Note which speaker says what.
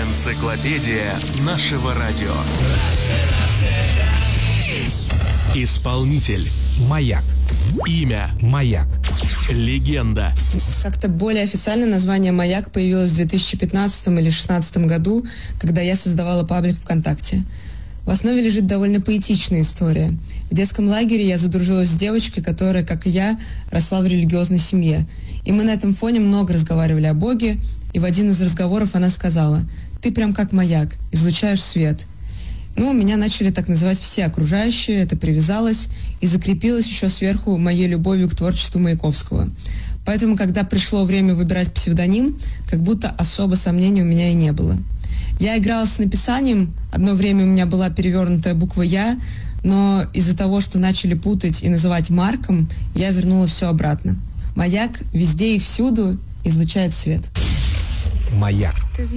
Speaker 1: Энциклопедия нашего радио. Исполнитель.
Speaker 2: Маяк.
Speaker 1: Имя.
Speaker 2: Маяк.
Speaker 1: Легенда.
Speaker 3: Как-то более официальное название «Маяк» появилось в 2015 или 2016 году, когда я создавала паблик ВКонтакте. В основе лежит довольно поэтичная история. В детском лагере я задружилась с девочкой, которая, как и я, росла в религиозной семье. И мы на этом фоне много разговаривали о Боге, и в один из разговоров она сказала: «Ты прям как маяк, излучаешь свет». Меня начали так называть все окружающие, это привязалось и закрепилось еще сверху моей любовью к творчеству Маяковского. Поэтому, когда пришло время выбирать псевдоним, как будто особо сомнений у меня и не было. Я играла с написанием, одно время у меня была перевернутая буква «Я», но из-за того, что начали путать и называть Марком, я вернула все обратно. Маяк везде и всюду излучает свет.
Speaker 2: Маяк.